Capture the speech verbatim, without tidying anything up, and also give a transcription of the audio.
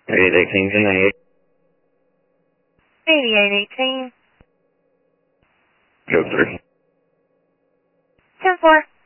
eighty-eight eighteen, ten ninety-eight. eighty-eight eighteen. Code three. ten four.